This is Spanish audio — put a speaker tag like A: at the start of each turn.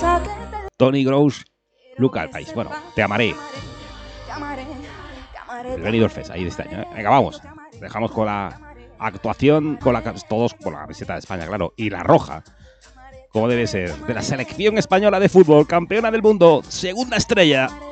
A: Tony Gross, Look al País. Bueno, te amaré. El Benidorm Fest, ahí de este año. Venga, vamos. Dejamos con la actuación, todos con la camiseta de España, claro, y la roja, como debe ser, de la selección española de fútbol, campeona del mundo, segunda estrella.